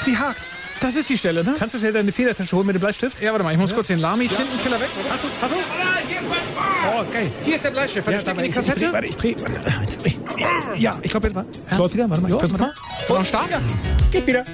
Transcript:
Sie hakt. Das ist die Stelle, ne? Kannst du schnell deine Federtasche holen mit dem Bleistift? Ja, warte mal, ich muss kurz den Lamy-Tintenkiller weg. Hast du? Hier ist mein Oh, geil. Hier ist der Bleistift. Warte, steck in die Kassette. Ich dreh. Ja, ich glaube jetzt mal. Es läuft wieder. Warte mal, ich drück mal. Und Start? Geht wieder.